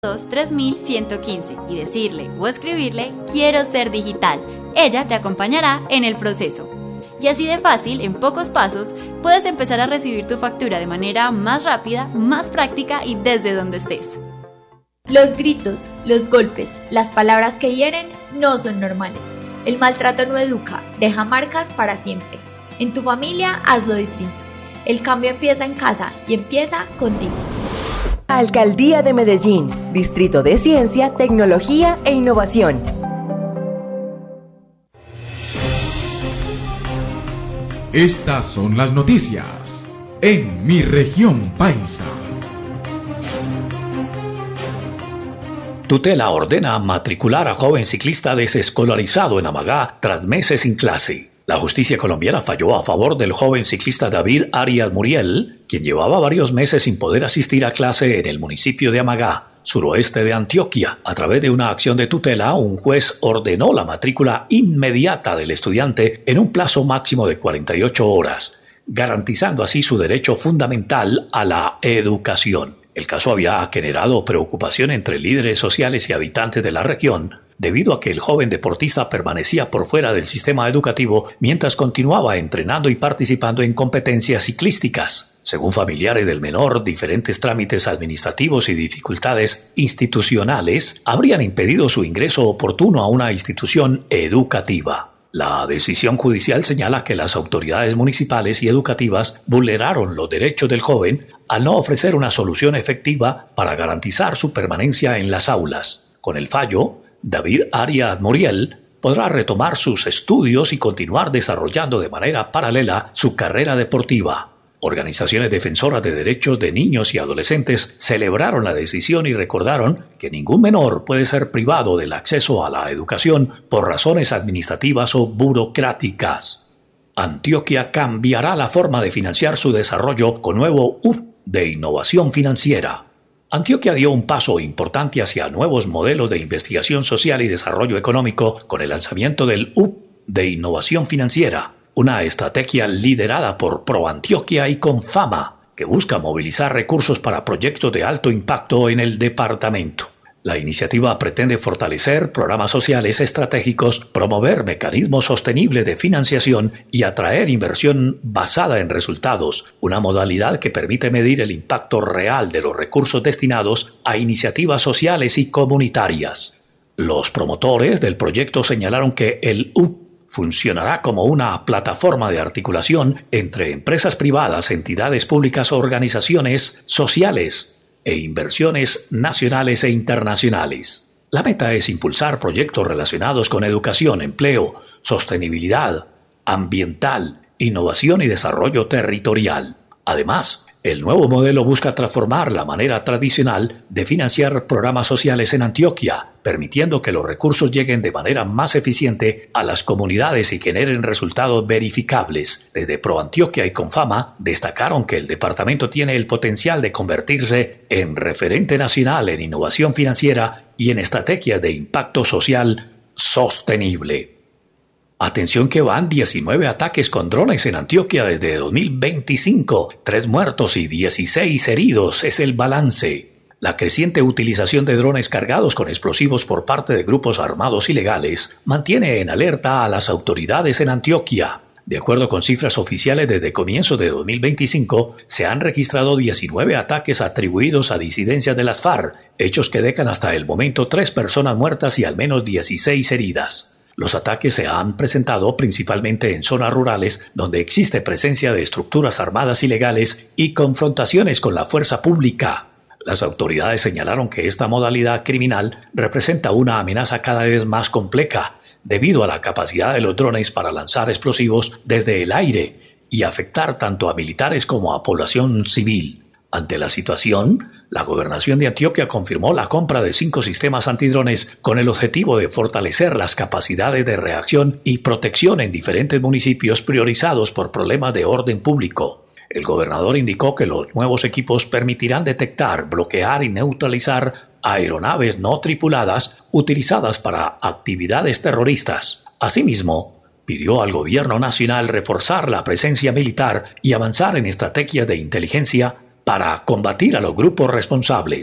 3115 y decirle o escribirle "quiero ser digital". Ella te acompañará en el proceso. Y así de fácil, en pocos pasos, puedes empezar a recibir tu factura de manera más rápida, más práctica y desde donde estés. Los gritos, los golpes, las palabras que hieren no son normales. El maltrato no educa, deja marcas para siempre. En tu familia, hazlo distinto. El cambio empieza en casa y empieza contigo. Alcaldía de Medellín, Distrito de Ciencia, Tecnología e Innovación. Estas son las noticias en mi región paisa. Tutela ordena matricular a joven ciclista desescolarizado en Amagá tras meses sin clase. La justicia colombiana falló a favor del joven ciclista David Arias Muriel, quien llevaba varios meses sin poder asistir a clase en el municipio de Amagá, suroeste de Antioquia. A través de una acción de tutela, un juez ordenó la matrícula inmediata del estudiante en un plazo máximo de 48 horas, garantizando así su derecho fundamental a la educación. El caso había generado preocupación entre líderes sociales y habitantes de la región, debido a que el joven deportista permanecía por fuera del sistema educativo mientras continuaba entrenando y participando en competencias ciclísticas. Según familiares del menor, diferentes trámites administrativos y dificultades institucionales habrían impedido su ingreso oportuno a una institución educativa. La decisión judicial señala que las autoridades municipales y educativas vulneraron los derechos del joven al no ofrecer una solución efectiva para garantizar su permanencia en las aulas. Con el fallo, David Arias Muriel podrá retomar sus estudios y continuar desarrollando de manera paralela su carrera deportiva. Organizaciones defensoras de derechos de niños y adolescentes celebraron la decisión y recordaron que ningún menor puede ser privado del acceso a la educación por razones administrativas o burocráticas. Antioquia cambiará la forma de financiar su desarrollo con nuevo UF de innovación financiera. Antioquia dio un paso importante hacia nuevos modelos de investigación social y desarrollo económico con el lanzamiento del UF de innovación financiera, una estrategia liderada por ProAntioquia y Confama, que busca movilizar recursos para proyectos de alto impacto en el departamento. La iniciativa pretende fortalecer programas sociales estratégicos, promover mecanismos sostenibles de financiación y atraer inversión basada en resultados, una modalidad que permite medir el impacto real de los recursos destinados a iniciativas sociales y comunitarias. Los promotores del proyecto señalaron que el UP funcionará como una plataforma de articulación entre empresas privadas, entidades públicas, organizaciones sociales e inversiones nacionales e internacionales. La meta es impulsar proyectos relacionados con educación, empleo, sostenibilidad ambiental, innovación y desarrollo territorial. Además, el nuevo modelo busca transformar la manera tradicional de financiar programas sociales en Antioquia, permitiendo que los recursos lleguen de manera más eficiente a las comunidades y generen resultados verificables. Desde ProAntioquia y Confama destacaron que el departamento tiene el potencial de convertirse en referente nacional en innovación financiera y en estrategias de impacto social sostenible. Atención que van 19 ataques con drones en Antioquia desde 2025, 3 muertos y 16 heridos es el balance. La creciente utilización de drones cargados con explosivos por parte de grupos armados ilegales mantiene en alerta a las autoridades en Antioquia. De acuerdo con cifras oficiales, desde comienzos de 2025 se han registrado 19 ataques atribuidos a disidencias de las FARC, hechos que dejan hasta el momento 3 personas muertas y al menos 16 heridas. Los ataques se han presentado principalmente en zonas rurales donde existe presencia de estructuras armadas ilegales y confrontaciones con la fuerza pública. Las autoridades señalaron que esta modalidad criminal representa una amenaza cada vez más compleja debido a la capacidad de los drones para lanzar explosivos desde el aire y afectar tanto a militares como a población civil. Ante la situación, la Gobernación de Antioquia confirmó la compra de 5 sistemas antidrones con el objetivo de fortalecer las capacidades de reacción y protección en diferentes municipios priorizados por problemas de orden público. El gobernador indicó que los nuevos equipos permitirán detectar, bloquear y neutralizar aeronaves no tripuladas utilizadas para actividades terroristas. Asimismo, pidió al gobierno nacional reforzar la presencia militar y avanzar en estrategias de inteligencia para combatir a los grupos responsables.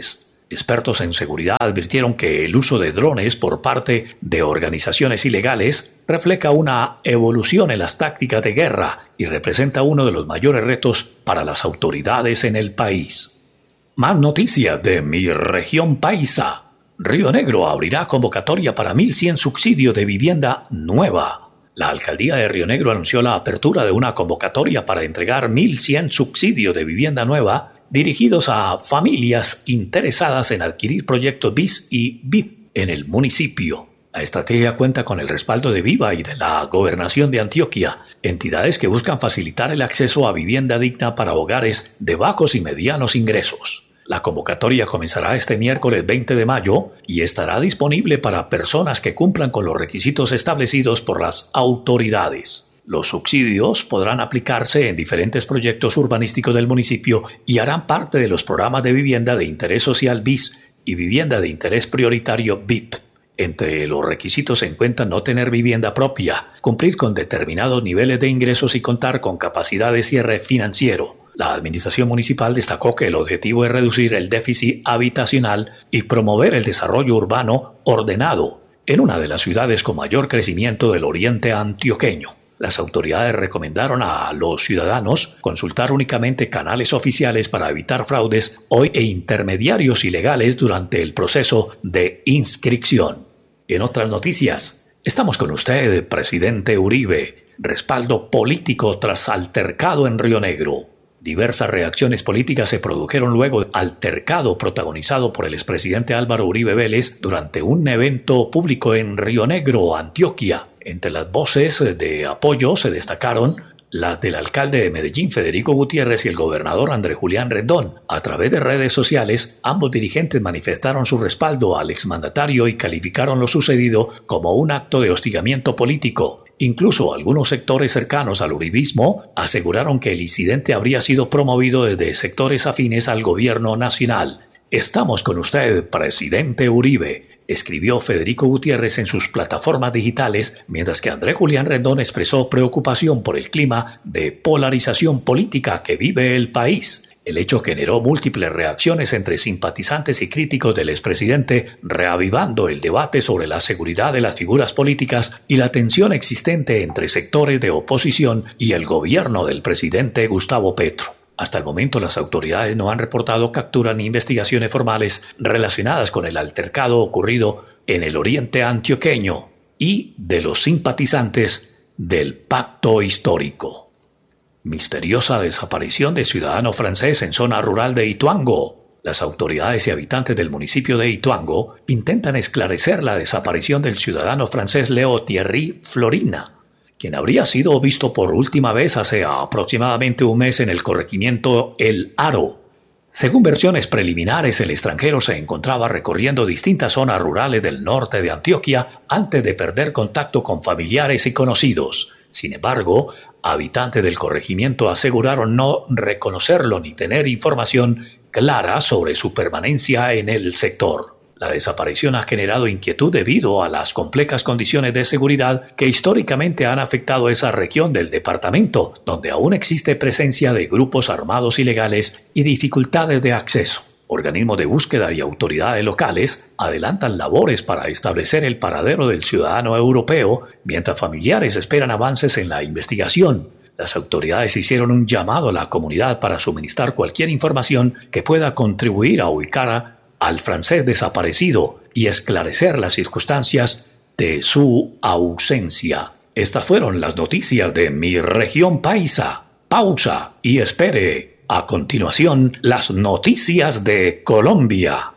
Expertos en seguridad advirtieron que el uso de drones por parte de organizaciones ilegales refleja una evolución en las tácticas de guerra y representa uno de los mayores retos para las autoridades en el país. Más noticias de mi región paisa. Río Negro abrirá convocatoria para 1.100 subsidios de vivienda nueva. La alcaldía de Río Negro anunció la apertura de una convocatoria para entregar 1.100 subsidios de vivienda nueva dirigidos a familias interesadas en adquirir proyectos BIS y BID en el municipio. La estrategia cuenta con el respaldo de Viva y de la Gobernación de Antioquia, entidades que buscan facilitar el acceso a vivienda digna para hogares de bajos y medianos ingresos. La convocatoria comenzará este miércoles 20 de mayo y estará disponible para personas que cumplan con los requisitos establecidos por las autoridades. Los subsidios podrán aplicarse en diferentes proyectos urbanísticos del municipio y harán parte de los programas de vivienda de interés social BIS y vivienda de interés prioritario BIP. Entre los requisitos se encuentran no tener vivienda propia, cumplir con determinados niveles de ingresos y contar con capacidad de cierre financiero. La administración municipal destacó que el objetivo es reducir el déficit habitacional y promover el desarrollo urbano ordenado en una de las ciudades con mayor crecimiento del oriente antioqueño. Las autoridades recomendaron a los ciudadanos consultar únicamente canales oficiales para evitar fraudes e intermediarios ilegales durante el proceso de inscripción. En otras noticias, estamos con usted, presidente Uribe. Respaldo político tras altercado en Río Negro. Diversas reacciones políticas se produjeron luego del altercado protagonizado por el expresidente Álvaro Uribe Vélez durante un evento público en Río Negro, Antioquia. Entre las voces de apoyo se destacaron las del alcalde de Medellín, Federico Gutiérrez, y el gobernador Andrés Julián Rendón. A través de redes sociales, ambos dirigentes manifestaron su respaldo al exmandatario y calificaron lo sucedido como un acto de hostigamiento político. Incluso algunos sectores cercanos al uribismo aseguraron que el incidente habría sido promovido desde sectores afines al gobierno nacional. Estamos con usted, presidente Uribe, escribió Federico Gutiérrez en sus plataformas digitales, mientras que Andrés Julián Rendón expresó preocupación por el clima de polarización política que vive el país. El hecho generó múltiples reacciones entre simpatizantes y críticos del expresidente, reavivando el debate sobre la seguridad de las figuras políticas y la tensión existente entre sectores de oposición y el gobierno del presidente Gustavo Petro. Hasta el momento, las autoridades no han reportado capturas ni investigaciones formales relacionadas con el altercado ocurrido en el oriente antioqueño y de los simpatizantes del pacto histórico. Misteriosa desaparición de ciudadano francés en zona rural de Ituango. Las autoridades y habitantes del municipio de Ituango intentan esclarecer la desaparición del ciudadano francés Leo Thierry Florina, quien habría sido visto por última vez hace aproximadamente un mes en el corregimiento El Aro. Según versiones preliminares, el extranjero se encontraba recorriendo distintas zonas rurales del norte de Antioquia antes de perder contacto con familiares y conocidos. Sin embargo, habitantes del corregimiento aseguraron no reconocerlo ni tener información clara sobre su permanencia en el sector. La desaparición ha generado inquietud debido a las complejas condiciones de seguridad que históricamente han afectado esa región del departamento, donde aún existe presencia de grupos armados ilegales y dificultades de acceso. Organismos de búsqueda y autoridades locales adelantan labores para establecer el paradero del ciudadano europeo, mientras familiares esperan avances en la investigación. Las autoridades hicieron un llamado a la comunidad para suministrar cualquier información que pueda contribuir a ubicar al francés desaparecido y esclarecer las circunstancias de su ausencia. Estas fueron las noticias de mi región paisa. Pausa y espere. A continuación, las noticias de Colombia.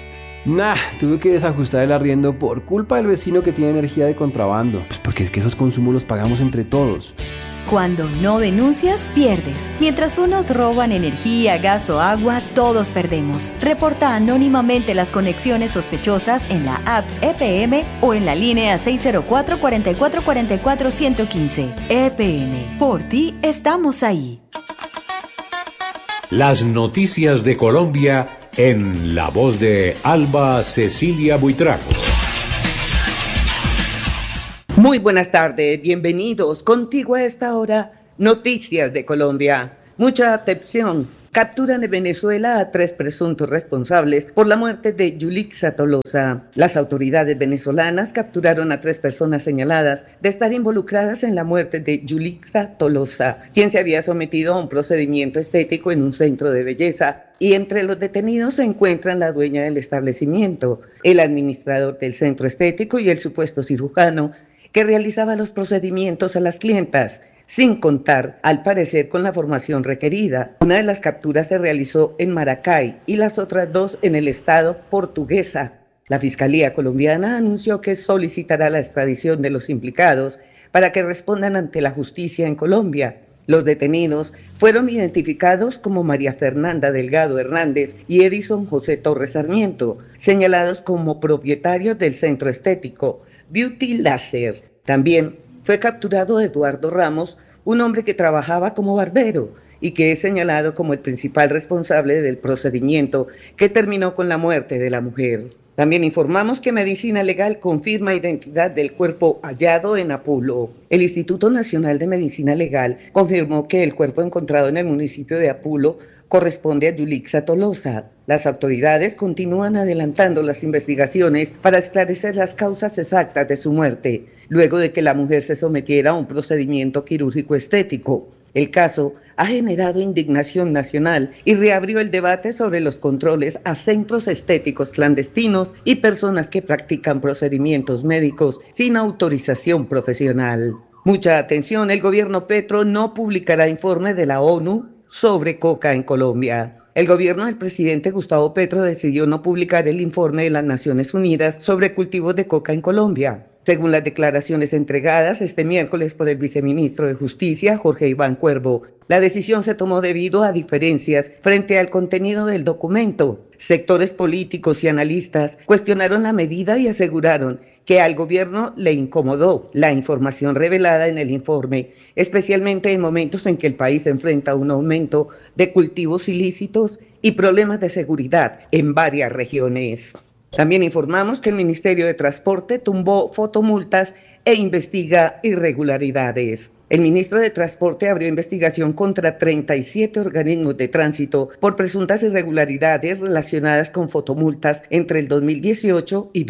Tuve que desajustar el arriendo por culpa del vecino que tiene energía de contrabando. Pues porque es que esos consumos los pagamos entre todos. Cuando no denuncias, pierdes. Mientras unos roban energía, gas o agua, todos perdemos. Reporta anónimamente las conexiones sospechosas en la app EPM o en la línea 604-4444-115. EPM, por ti estamos ahí. Las noticias de Colombia en la voz de Alba Cecilia Buitrago. Muy buenas tardes, bienvenidos contigo a esta hora, Noticias de Colombia. Mucha atención, Capturan en Venezuela a 3 presuntos responsables por la muerte de Yulixa Tolosa. Las autoridades venezolanas capturaron a 3 personas señaladas de estar involucradas en la muerte de Yulixa Tolosa, quien se había sometido a un procedimiento estético en un centro de belleza. Y entre los detenidos se encuentran la dueña del establecimiento, el administrador del centro estético y el supuesto cirujano que realizaba los procedimientos a las clientas, sin contar, al parecer, con la formación requerida. Una de las capturas se realizó en Maracay y las otras 2 en el estado Portuguesa. La Fiscalía colombiana anunció que solicitará la extradición de los implicados para que respondan ante la justicia en Colombia. Los detenidos fueron identificados como María Fernanda Delgado Hernández y Edison José Torres Sarmiento, señalados como propietarios del centro estético Beauty Laser. También fue capturado Eduardo Ramos, un hombre que trabajaba como barbero y que es señalado como el principal responsable del procedimiento que terminó con la muerte de la mujer. También informamos que Medicina Legal confirma identidad del cuerpo hallado en Apulo. El Instituto Nacional de Medicina Legal confirmó que el cuerpo encontrado en el municipio de Apulo corresponde a Yulixa Tolosa. Las autoridades continúan adelantando las investigaciones para esclarecer las causas exactas de su muerte, luego de que la mujer se sometiera a un procedimiento quirúrgico estético. El caso ha generado indignación nacional y reabrió el debate sobre los controles a centros estéticos clandestinos y personas que practican procedimientos médicos sin autorización profesional. Mucha atención, el gobierno Petro no publicará informe de la ONU sobre coca en Colombia. El gobierno del presidente Gustavo Petro decidió no publicar el informe de las Naciones Unidas sobre cultivos de coca en Colombia. Según las declaraciones entregadas este miércoles por el viceministro de Justicia, Jorge Iván Cuervo, la decisión se tomó debido a diferencias frente al contenido del documento. Sectores políticos y analistas cuestionaron la medida y aseguraron que al gobierno le incomodó la información revelada en el informe, especialmente en momentos en que el país enfrenta un aumento de cultivos ilícitos y problemas de seguridad en varias regiones. También informamos que el Ministerio de Transporte tumbó fotomultas e investiga irregularidades. El ministro de Transporte abrió investigación contra 37 organismos de tránsito por presuntas irregularidades relacionadas con fotomultas entre el 2018 y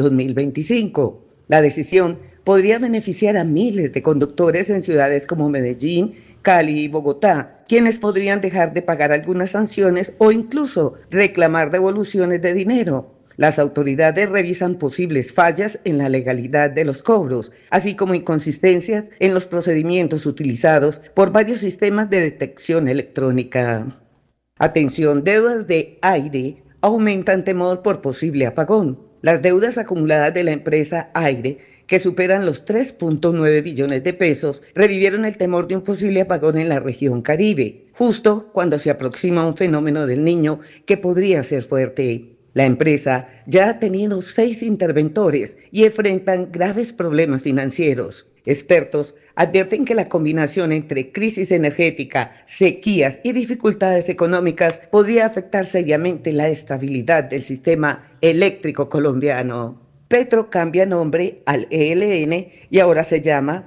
2025. La decisión podría beneficiar a miles de conductores en ciudades como Medellín, Cali y Bogotá, quienes podrían dejar de pagar algunas sanciones o incluso reclamar devoluciones de dinero. Las autoridades revisan posibles fallas en la legalidad de los cobros, así como inconsistencias en los procedimientos utilizados por varios sistemas de detección electrónica. Atención, deudas de aire aumentan temor por posible apagón. Las deudas acumuladas de la empresa Aire, que superan los 3.9 billones de pesos, revivieron el temor de un posible apagón en la región Caribe, justo cuando se aproxima un fenómeno del Niño que podría ser fuerte. La empresa ya ha tenido 6 interventores y enfrentan graves problemas financieros. Expertos advierten que la combinación entre crisis energética, sequías y dificultades económicas podría afectar seriamente la estabilidad del sistema eléctrico colombiano. Petro cambia nombre al ELN y ahora se llama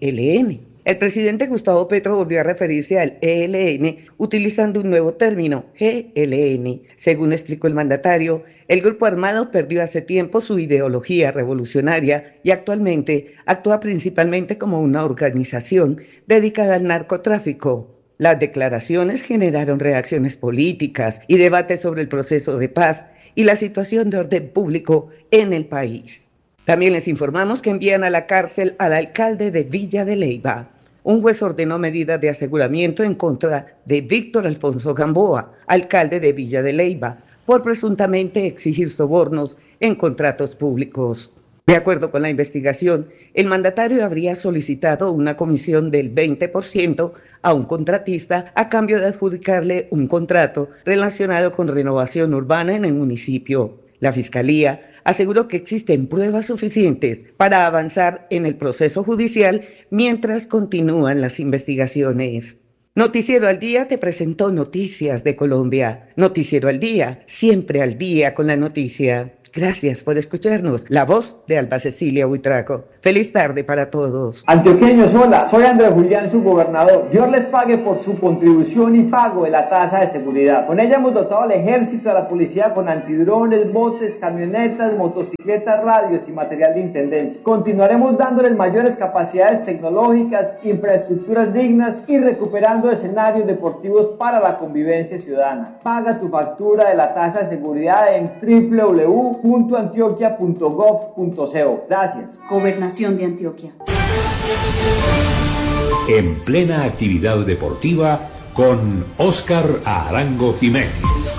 GLN. El presidente Gustavo Petro volvió a referirse al ELN utilizando un nuevo término, GLN. Según explicó el mandatario, el grupo armado perdió hace tiempo su ideología revolucionaria y actualmente actúa principalmente como una organización dedicada al narcotráfico. Las declaraciones generaron reacciones políticas y debates sobre el proceso de paz y la situación de orden público en el país. También les informamos que envían a la cárcel al alcalde de Villa de Leyva. Un juez ordenó medidas de aseguramiento en contra de Víctor Alfonso Gamboa, alcalde de Villa de Leyva, por presuntamente exigir sobornos en contratos públicos. De acuerdo con la investigación, el mandatario habría solicitado una comisión del 20% a un contratista a cambio de adjudicarle un contrato relacionado con renovación urbana en el municipio. La Fiscalía aseguró que existen pruebas suficientes para avanzar en el proceso judicial mientras continúan las investigaciones. Noticiero al Día te presentó Noticias de Colombia. Noticiero al Día, siempre al día con la noticia. Gracias por escucharnos. La voz de Alba Cecilia Buitrago. Feliz tarde para todos. Antioqueños, hola, soy Andrés Julián, su gobernador. Dios les pague por su contribución y pago de la tasa de seguridad. Con ella hemos dotado al ejército, a la policía con antidrones, botes, camionetas, motocicletas, radios y material de intendencia. Continuaremos dándoles mayores capacidades tecnológicas, infraestructuras dignas y recuperando escenarios deportivos para la convivencia ciudadana. Paga tu factura de la tasa de seguridad en www.antioquia.gov.co. Gracias. Gobernación de Antioquia. En plena actividad deportiva con Óscar Arango Jiménez.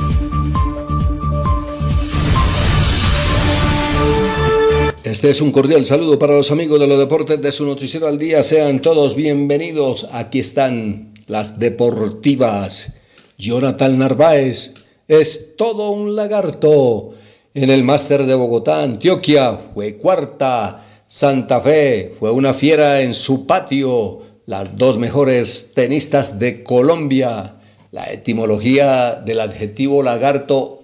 Este es un cordial saludo para los amigos de los deportes de su noticiero al día. Sean todos bienvenidos. Aquí están las deportivas. Jonathan Narváez es todo un lagarto. En el Máster de Bogotá, Antioquia fue cuarta. Santa Fe fue una fiera en su patio. Las dos mejores tenistas de Colombia. La etimología del adjetivo lagarto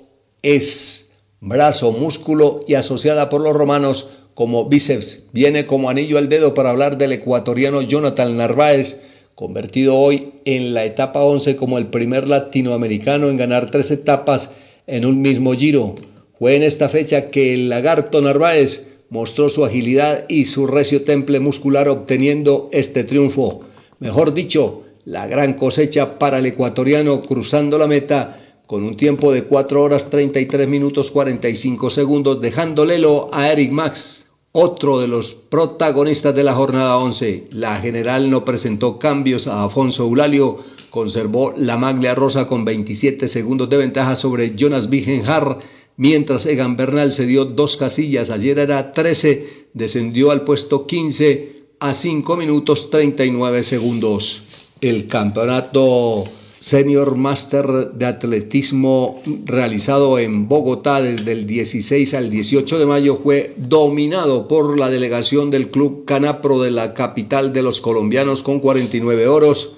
es brazo, músculo y asociada por los romanos como bíceps. Viene como anillo al dedo para hablar del ecuatoriano Jonathan Narváez, convertido hoy en la etapa 11 como el primer latinoamericano en ganar 3 etapas en un mismo Giro. Fue en esta fecha que el lagarto Narváez mostró su agilidad y su recio temple muscular obteniendo este triunfo. Mejor dicho, la gran cosecha para el ecuatoriano cruzando la meta con un tiempo de 4 horas 33 minutos 45 segundos, dejando lelo a Eric Max, otro de los protagonistas de la jornada 11. La general no presentó cambios a Afonso Eulalio, conservó la maglia rosa con 27 segundos de ventaja sobre Jonas Vingegaard, mientras Egan Bernal se dio 2 casillas, ayer era 13, descendió al puesto 15 a 5 minutos 39 segundos. El campeonato Senior Master de Atletismo realizado en Bogotá desde el 16 al 18 de mayo fue dominado por la delegación del Club Canapro de la capital de los colombianos con 49 oros,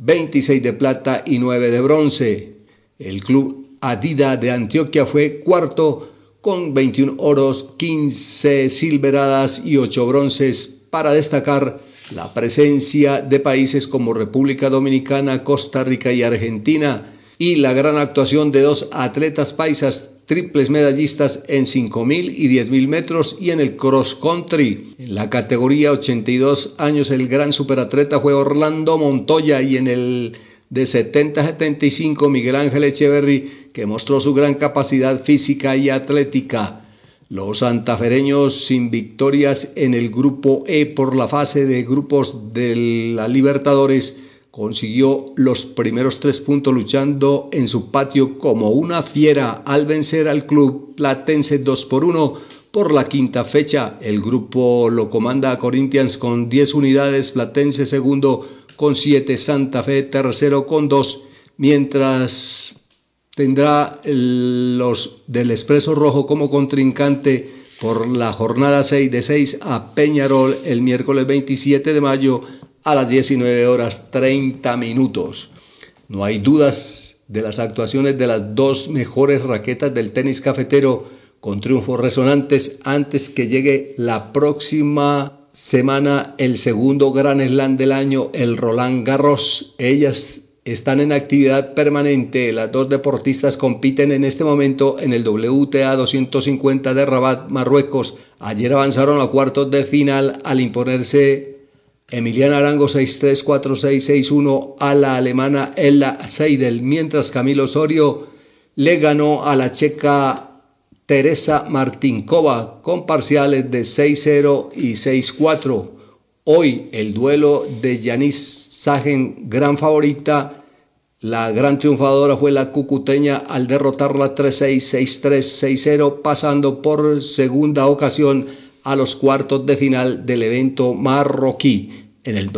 26 de plata y 9 de bronce. El Club Adida de Antioquia fue cuarto con 21 oros, 15 silveradas y 8 bronces, para destacar la presencia de países como República Dominicana, Costa Rica y Argentina, y la gran actuación de 2 atletas paisas, triples medallistas en 5.000 y 10.000 metros y en el cross country. En la categoría 82 años el gran superatleta fue Orlando Montoya, y en el de 70-75 Miguel Ángel Echeverry, que mostró su gran capacidad física y atlética. Los santafereños sin victorias en el grupo E por la fase de grupos de la Libertadores consiguió los primeros 3 puntos luchando en su patio como una fiera al vencer al club platense 2-1 por la quinta fecha. El grupo lo comanda Corinthians con 10 unidades, Platense segundo con 7, Santa Fe tercero con 2, mientras tendrá los del Expreso Rojo como contrincante por la jornada 6 de 6 a Peñarol el miércoles 27 de mayo a las 19 horas 30 minutos. No hay dudas de las actuaciones de las 2 mejores raquetas del tenis cafetero, con triunfos resonantes antes que llegue la próxima semana el segundo Gran Slam del año, el Roland Garros. Ellas están en actividad permanente. Las 2 deportistas compiten en este momento en el WTA 250 de Rabat, Marruecos. Ayer avanzaron a cuartos de final al imponerse Emiliana Arango 6-3, 4-6, 6-1 a la alemana Ella Seidel, mientras Camilo Osorio le ganó a la checa Teresa Martinkova con parciales de 6-0 y 6-4. Hoy el duelo de Yanis Sagen, gran favorita. La gran triunfadora fue la cucuteña al derrotarla 3-6, 6-3, 6-0, pasando por segunda ocasión a los cuartos de final del evento marroquí. En el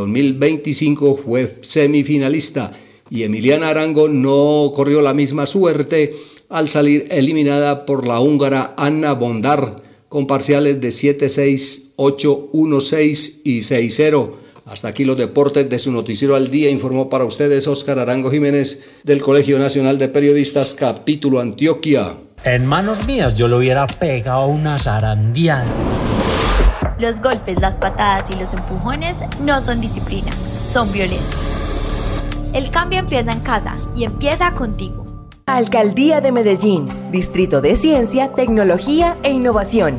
2025 fue semifinalista y Emiliana Arango no corrió la misma suerte al salir eliminada por la húngara Anna Bondar con parciales de 7-6, 8-1-6 y 6-0. Hasta aquí los deportes de su noticiero al día. Informó para ustedes Óscar Arango Jiménez del Colegio Nacional de Periodistas, capítulo Antioquia. En manos mías yo le hubiera pegado una zarandeada. Los golpes, las patadas y los empujones no son disciplina, son violencia. El cambio empieza en casa y empieza contigo. Alcaldía de Medellín, Distrito de Ciencia, Tecnología e Innovación.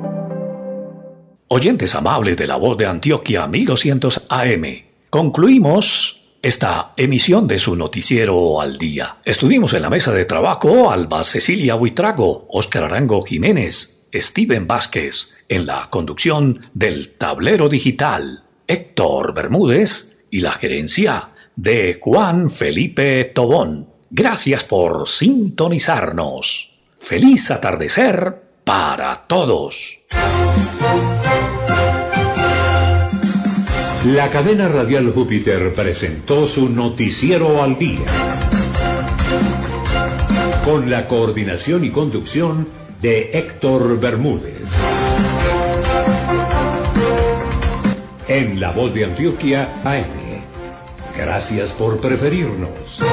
Oyentes amables de La Voz de Antioquia 1200 AM, concluimos esta emisión de su noticiero al día. Estuvimos en la mesa de trabajo Alba Cecilia Buitrago, Óscar Arango Jiménez, Steven Vázquez, en la conducción del tablero digital, Héctor Bermúdez y la gerencia de Juan Felipe Tobón. Gracias por sintonizarnos. Feliz atardecer para todos. La cadena radial Júpiter presentó su noticiero al día. Con la coordinación y conducción de Héctor Bermúdez. En La Voz de Antioquia AM. Gracias por preferirnos.